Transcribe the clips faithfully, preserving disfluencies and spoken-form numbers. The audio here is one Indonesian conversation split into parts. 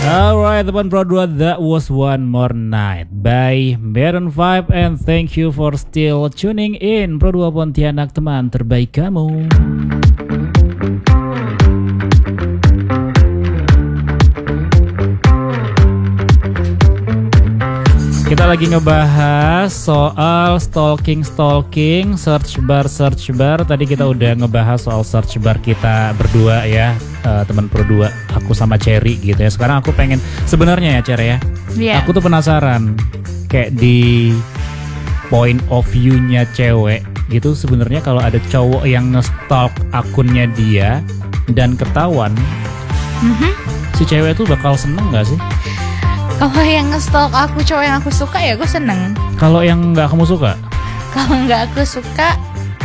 Alright teman Pro dua, that was One More Night by Maroon five, and thank you for still tuning in Pro dua Pontianak, teman terbaik kamu. Kita lagi ngebahas soal stalking-stalking, search bar search bar. Tadi kita udah ngebahas soal search bar kita berdua ya, uh, teman Pro dua, aku sama Cherry gitu ya. Sekarang aku pengen sebenarnya ya Cherry ya, yeah. Aku tuh penasaran kayak di point of view-nya cewek gitu, sebenarnya kalau ada cowok yang nge-stalk akunnya dia dan ketahuan, mm-hmm. si cewek tuh bakal seneng gak sih? Kalau yang nge-stalk aku cowok yang aku suka ya aku seneng. Kalau yang nggak kamu suka? Kalau nggak aku suka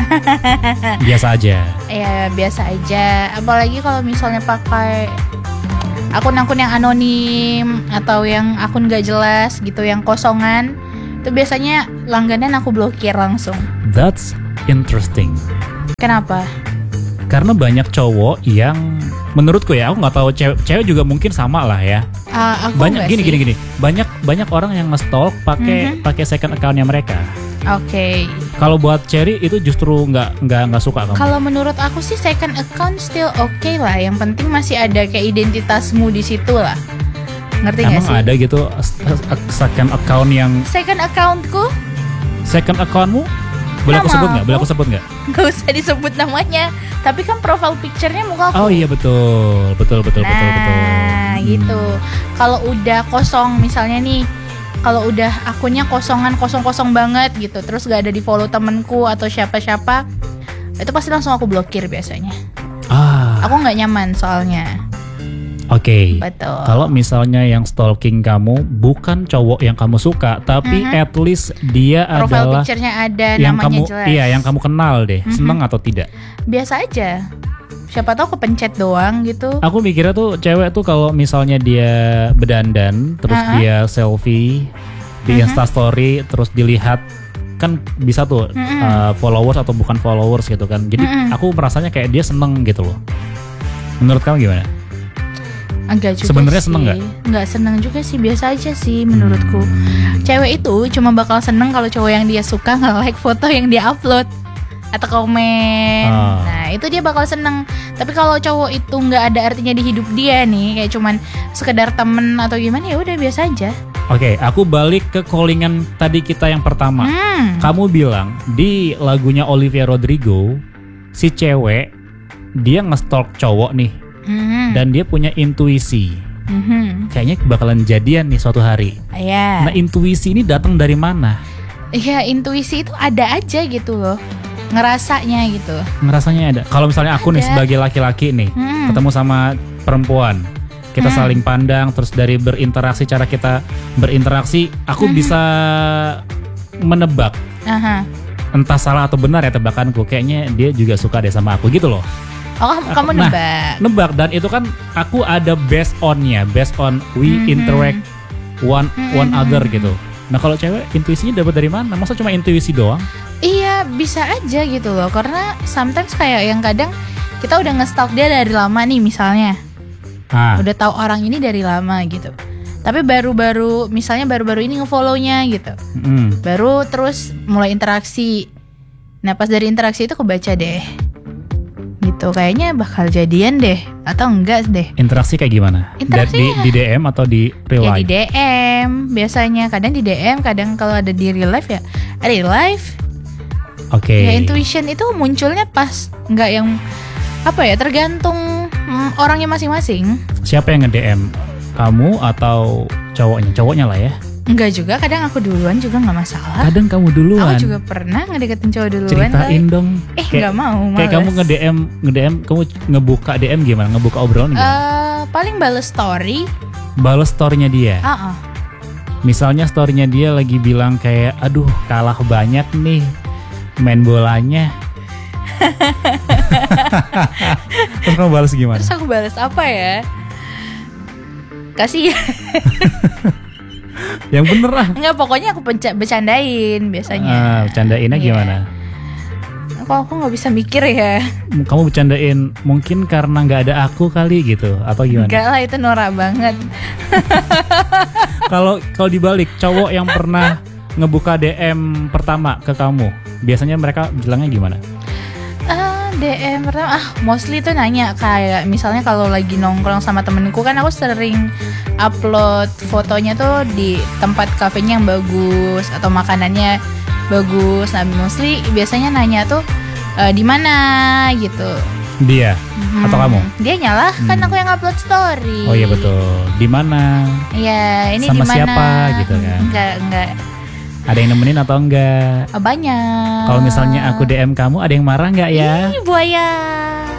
biasa aja. Ya biasa aja. Apalagi kalau misalnya pakai akun-akun yang anonim atau yang akun nggak jelas gitu, yang kosongan, itu biasanya langganan aku blokir langsung. That's interesting. Kenapa? Karena banyak cowok yang menurutku ya, aku nggak tahu cewek, cewek juga mungkin sama lah ya. Uh, aku banyak gini sih. gini gini. Banyak banyak orang yang nge-stalk pakai mm-hmm. pakai second account-nya mereka. Oke. Okay. Kalau buat Cherry itu justru nggak nggak nggak suka kamu. Kalau menurut aku sih second account still oke okay lah. Yang penting masih ada kayak identitasmu di situ lah. Ngerti nggak sih? Emang ada gitu second account yang. Second accountku? Second accountmu? Boleh aku sebut nggak? Boleh aku sebut nggak? Gak usah disebut namanya. Tapi kan profile picture-nya muka aku. Oh iya betul, betul betul nah, betul betul. Nah gitu. Hmm. Kalau udah kosong misalnya nih, kalau udah akunnya kosongan kosong-kosong banget gitu, terus gak ada di follow temenku atau siapa-siapa, itu pasti langsung aku blokir biasanya. Ah. Aku nggak nyaman soalnya. Oke. Okay. Betul. Kalau misalnya yang stalking kamu bukan cowok yang kamu suka, tapi mm-hmm. at least dia profile adalah picture-nya ada, yang namanya kamu, jelas. Iya, yang kamu kenal deh. Mm-hmm. Seneng atau tidak? Biasa aja. Siapa tahu kepencet doang gitu. Aku mikirnya tuh cewek tuh kalau misalnya dia bedandan, terus uh-huh. dia selfie di uh-huh. Instastory, terus dilihat, kan bisa tuh uh-huh. uh, followers atau bukan followers gitu kan. Jadi uh-huh. aku merasanya kayak dia seneng gitu loh. Menurut kamu gimana? Enggak juga. Sebenarnya seneng nggak? Nggak seneng juga sih, biasa aja sih menurutku. Hmm. Cewek itu cuma bakal seneng kalau cowok yang dia suka nge-like foto yang dia upload atau komen. Oh. Nah itu dia bakal seneng. Tapi kalau cowok itu nggak ada artinya di hidup dia nih, kayak cuman sekedar temen atau gimana, ya udah biasa aja. Oke, okay, aku balik ke callingan tadi kita yang pertama. Hmm. Kamu bilang di lagunya Olivia Rodrigo, si cewek dia nge-stalk cowok nih. Mm-hmm. Dan dia punya intuisi, mm-hmm. kayaknya bakalan jadian nih suatu hari. Yeah. Nah intuisi ini datang dari mana? Iya, intuisi itu ada aja gitu loh, ngerasanya gitu. Ngerasanya ada. Kalau misalnya aku ada. nih sebagai laki-laki nih, hmm. ketemu sama perempuan, kita hmm. saling pandang, terus dari berinteraksi, cara kita berinteraksi, aku hmm. bisa menebak. Uh-huh. Entah salah atau benar ya tebakanku, kayaknya dia juga suka deh sama aku gitu loh. Oh, kamu nah, nebak. Nebak, dan itu kan aku ada based on-nya, based on we mm-hmm. interact one mm-hmm. one other gitu. Nah, kalau cewek intuisinya dapat dari mana? Masa cuma intuisi doang? Iya, bisa aja gitu loh. Karena sometimes kayak yang kadang kita udah nge-stalk dia dari lama nih misalnya. Ah. Udah tahu orang ini dari lama gitu. Tapi baru-baru misalnya baru-baru ini nge-follow-nya gitu. Mm. Baru terus mulai interaksi. Nah, pas dari interaksi itu kebaca deh. Gitu, kayaknya bakal jadian deh atau enggak deh. Interaksi kayak gimana? Interaksi di, di D M atau di real life? Ya di D M biasanya, kadang di D M, kadang kalau ada di real life ya ada di live. Oke. Okay. Ya intuition itu munculnya pas, nggak yang apa ya, tergantung hmm, orangnya masing-masing. Siapa yang nge-D M? Kamu atau cowoknya? Cowoknya lah ya. Enggak juga, kadang aku duluan juga gak masalah. Kadang kamu duluan. Aku juga pernah ngedeketin cowok duluan. Ceritain tapi, dong. Eh kayak, gak mau, males. Kayak kamu nge-D M, nge-D M, kamu ngebuka D M gimana? Ngebuka obrolan gimana? Uh, paling bales story. Bales story-nya dia? Uh-uh. Misalnya story-nya dia lagi bilang kayak, aduh kalah banyak nih main bolanya. Terus kamu balas gimana? Terus aku balas apa ya? Kasih. Yang bener lah. Enggak, pokoknya aku penca- bercandain biasanya. Ah, bercandainnya yeah. Gimana? kok aku nggak bisa mikir ya. Kamu bercandain mungkin karena nggak ada aku kali gitu atau gimana? Enggak lah, itu norak banget. Kalau kalau dibalik, cowok yang pernah ngebuka D M pertama ke kamu, biasanya mereka bilangnya gimana? Ah, D M pertama, ah mostly tuh nanya kayak misalnya kalau lagi nongkrong sama temenku kan aku sering upload fotonya tuh di tempat kafenya yang bagus atau makanannya bagus. Nah mostly biasanya nanya tuh e, di mana gitu. Dia hmm, atau kamu? Dia nyalah hmm. kan aku yang upload story. Oh iya betul. Di mana? Iya ini sama dimana? Siapa gitu kan? Enggak enggak. Ada yang nemenin atau enggak? Banyak. Kalau misalnya aku D M kamu, ada yang marah nggak ya? Ih, buaya.